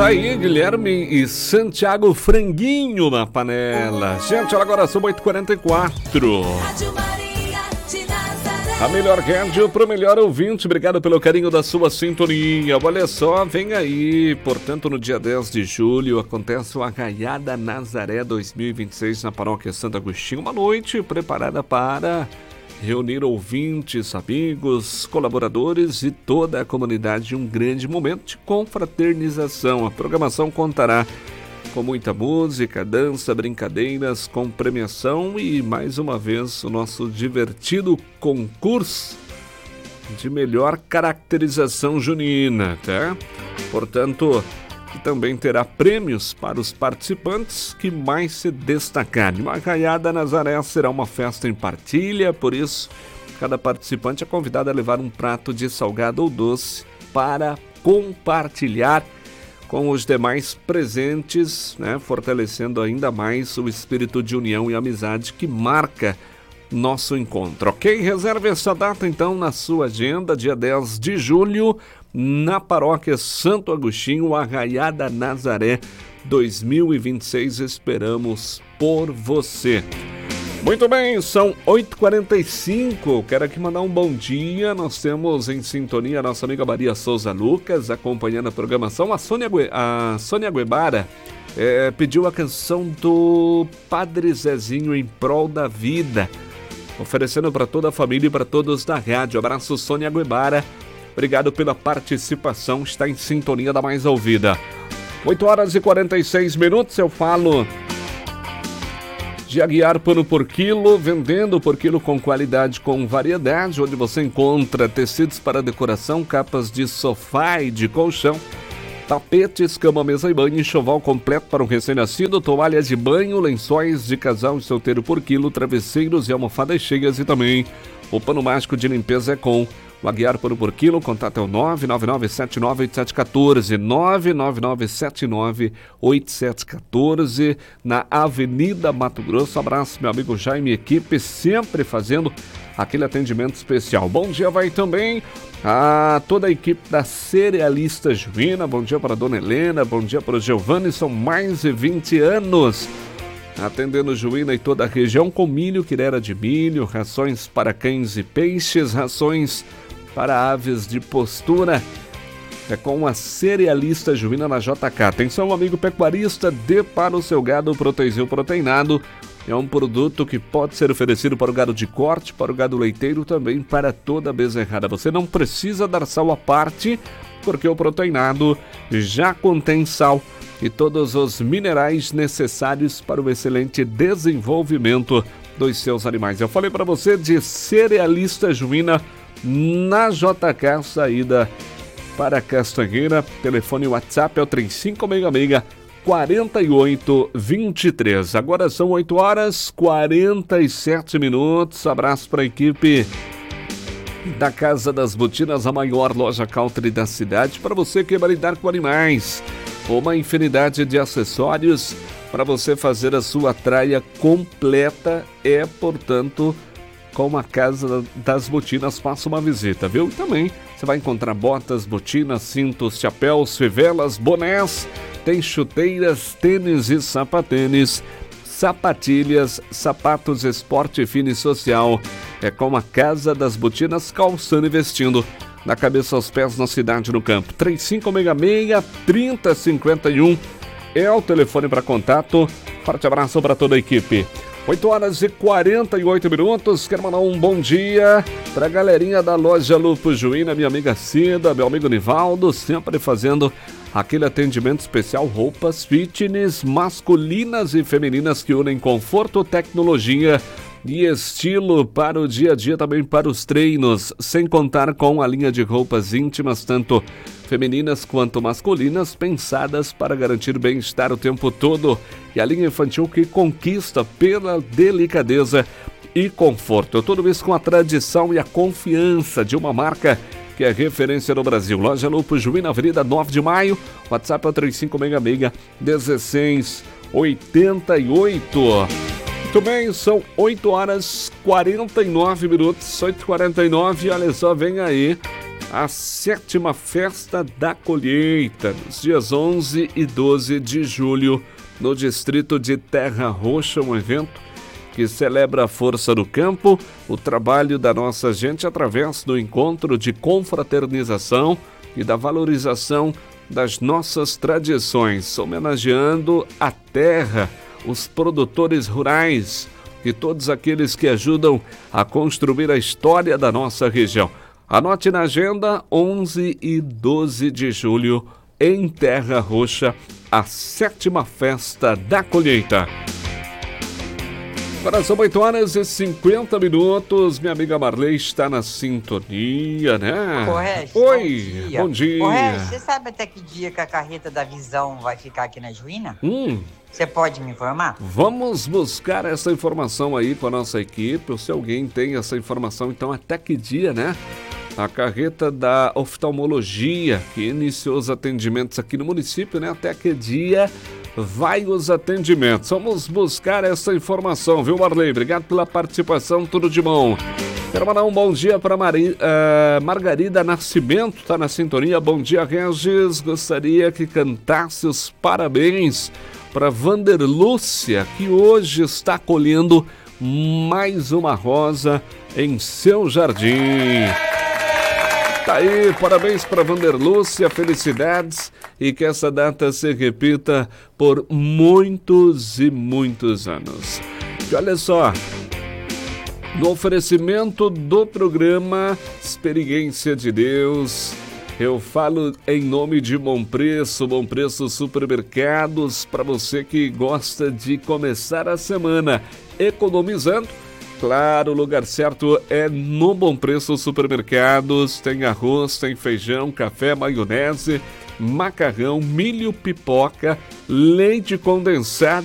aí, Guilherme e Santiago, franguinho na panela. Gente, agora são 8h44. A melhor rádio pro melhor ouvinte. Obrigado pelo carinho da sua sintonia. Olha só, vem aí. Portanto, no dia 10 de julho acontece o Arraiada Nazaré 2026 na Paróquia Santo Agostinho. Uma noite preparada para reunir ouvintes, amigos, colaboradores e toda a comunidade em um grande momento de confraternização. A programação contará com muita música, dança, brincadeiras, com premiação e, mais uma vez, o nosso divertido concurso de melhor caracterização junina, tá? Portanto, também terá prêmios para os participantes que mais se destacarem. O Arraiada Nazaré será uma festa em partilha, por isso, cada participante é convidado a levar um prato de salgado ou doce para compartilhar com os demais presentes, né, fortalecendo ainda mais o espírito de união e amizade que marca nosso encontro, ok? Reserve essa data então na sua agenda, dia 10 de julho, na Paróquia Santo Agostinho, Arraiada Nazaré 2026. Esperamos por você. Muito bem, são 8h45, quero aqui mandar um bom dia. Nós temos em sintonia a nossa amiga Maria Souza Lucas, acompanhando a programação. A Sônia Guebara pediu a canção do Padre Zezinho, Em Prol da Vida, oferecendo para toda a família e para todos da rádio. Abraço, Sônia Guebara, obrigado pela participação, está em sintonia da mais ouvida. 8h46, eu falo de Aguiar Pano por Quilo, vendendo por quilo com qualidade, com variedade, onde você encontra tecidos para decoração, capas de sofá e de colchão, tapetes, cama, mesa e banho, enxoval completo para um recém-nascido, toalhas de banho, lençóis de casal e solteiro por quilo, travesseiros e almofadas cheias e também o pano mágico de limpeza é com o Aguiar Pano por Quilo. Contato é o 999798714, 999798714, na Avenida Mato Grosso. Abraço, meu amigo Jaime e equipe, sempre fazendo aquele atendimento especial. Bom dia vai também a toda a equipe da Cerealista Juína. Bom dia para a Dona Helena, bom dia para o Giovanni, são mais de 20 anos atendendo Juína e toda a região com milho, quirera de milho, rações para cães e peixes, rações para aves de postura. É com a Cerealista Juína na JK. Atenção, amigo pecuarista, dê para o seu gado Protezil Proteinado. É um produto que pode ser oferecido para o gado de corte, para o gado leiteiro, também para toda a bezerrada. Você não precisa dar sal à parte, porque o proteinado já contém sal e todos os minerais necessários para o excelente desenvolvimento dos seus animais. Eu falei para você de Cerealista Juína na JK, saída para Castanheira. Telefone WhatsApp é o 3566-4823. Agora são 8h47. Abraço para a equipe da Casa das Botinas, a maior loja country da cidade, para você que vai lidar com animais. Uma infinidade de acessórios para você fazer a sua traia completa. É, portanto, com a Casa das Botinas, faça uma visita, viu? E também você vai encontrar botas, botinas, cintos, chapéus, fivelas, bonés, tem chuteiras, tênis e sapatênis, sapatilhas, sapatos esporte fino e social. É com a Casa das Botinas, calçando e vestindo, da cabeça aos pés, na cidade, no campo. 3566-3051 é o telefone para contato. Forte abraço para toda a equipe. 8h48. Quero mandar um bom dia para a galerinha da loja Lupo Juína, minha amiga Cida, meu amigo Nivaldo, sempre fazendo aquele atendimento especial, roupas fitness masculinas e femininas que unem conforto, tecnologia e estilo para o dia a dia, também para os treinos, sem contar com a linha de roupas íntimas, tanto femininas quanto masculinas, pensadas para garantir bem-estar o tempo todo, e a linha infantil que conquista pela delicadeza e conforto. Tudo isso com a tradição e a confiança de uma marca que é referência no Brasil. Loja Lupo Juína, Avenida 9 de Maio, WhatsApp é 3566-1688. Muito bem, são 8h49, 8h49, olha só, vem aí a 7ª Festa da Colheita, nos dias 11 e 12 de julho, no distrito de Terra Roxa, um evento que celebra a força do campo, o trabalho da nossa gente através do encontro de confraternização e da valorização das nossas tradições, homenageando a terra, os produtores rurais e todos aqueles que ajudam a construir a história da nossa região. Anote na agenda, 11 e 12 de julho, em Terra Roxa, a 7ª Festa da Colheita. Agora são 8h50, minha amiga Marley está na sintonia, né? Regis, oi, bom dia. Regis, você sabe até que dia que a carreta da Visão vai ficar aqui na Juína? Você pode me informar? Vamos buscar essa informação aí com a nossa equipe, ou se alguém tem essa informação, então até que dia, né? A carreta da oftalmologia, que iniciou os atendimentos aqui no município, né? Até que dia vai os atendimentos? Vamos buscar essa informação, viu, Marley? Obrigado pela participação, tudo de bom. Quero mandar um bom dia para Margarida Nascimento, tá na sintonia. Bom dia, Regis. Gostaria que cantasse os parabéns para Vanderlúcia, que hoje está colhendo mais uma rosa em seu jardim. Tá aí, parabéns para Vanderlúcia, felicidades e que essa data se repita por muitos e muitos anos. E olha só, no oferecimento do programa Experiência de Deus, eu falo em nome de Bom Preço Supermercados, para você que gosta de começar a semana economizando. Claro, o lugar certo é no Bom Preço Supermercados. Tem arroz, tem feijão, café, maionese, macarrão, milho, pipoca, leite condensado